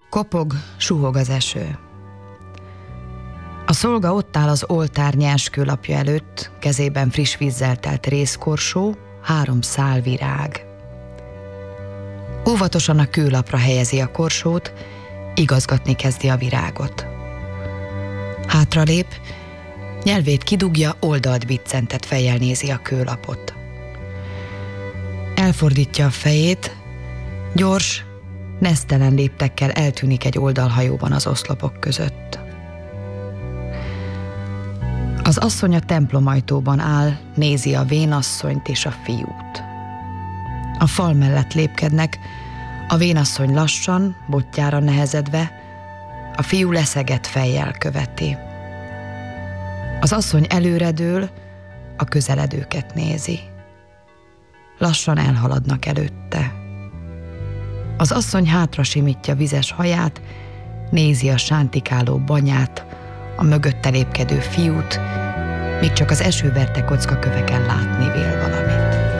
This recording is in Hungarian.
Kopog, suhog az eső. A szolga ott áll az oltár nyerskőlapja előtt, kezében friss vízzel telt rézkorsó, 3 szál virág. Óvatosan a kőlapra helyezi a korsót, igazgatni kezdi a virágot. Hátralép, nyelvét kidugja, oldalt biccentet fejjel nézi a kőlapot. Elfordítja a fejét, gyors, nesztelen léptekkel eltűnik egy oldalhajóban az oszlopok között. Az asszony a templomajtóban áll, nézi a vénasszonyt és a fiút. A fal mellett lépkednek, a vénasszony lassan, botjára nehezedve, a fiú leszegett fejjel követi. Az asszony előredől, a közeledőket nézi. Lassan elhaladnak előtte. Az asszony hátra simítja vizes haját, nézi a sántikáló banyát, a mögötte lépkedő fiút, míg csak az esőverte kockaköveken látni vél valamit.